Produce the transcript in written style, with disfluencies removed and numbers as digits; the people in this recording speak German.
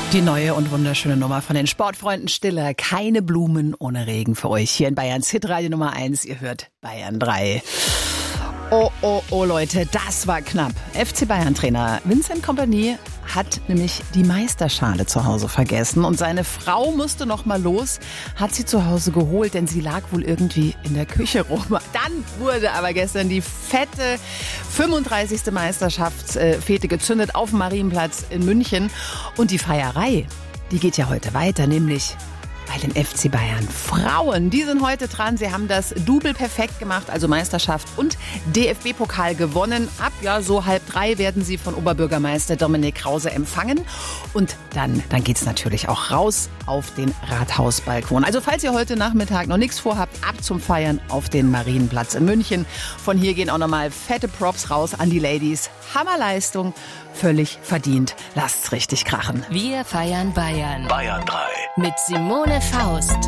Die neue und wunderschöne Nummer von den Sportfreunden Stiller. Keine Blumen ohne Regen für euch. Hier in Bayerns Hitradio Nummer 1. Ihr hört Bayern 3. Oh, Leute, das war knapp. FC Bayern-Trainer Vincent Kompany hat nämlich die Meisterschale zu Hause vergessen. Und seine Frau musste noch mal los, hat sie zu Hause geholt, denn sie lag wohl irgendwie in der Küche rum. Dann wurde aber gestern die fette 35. Meisterschaftsfete gezündet auf dem Marienplatz in München. Und die Feierei, die geht ja heute weiter, nämlich bei den FC Bayern Frauen. Die sind heute dran. Sie haben das Double perfekt gemacht, also Meisterschaft und DFB-Pokal gewonnen. Ab so 2:30 werden sie von Oberbürgermeister Dominik Krause empfangen. Und dann geht's natürlich auch raus auf den Rathausbalkon. Also falls ihr heute Nachmittag noch nichts vorhabt, ab zum Feiern auf den Marienplatz in München. Von hier gehen auch nochmal fette Props raus an die Ladies. Hammerleistung, völlig verdient. Lasst's richtig krachen. Wir feiern Bayern. Bayern 3. Mit Simone Faust.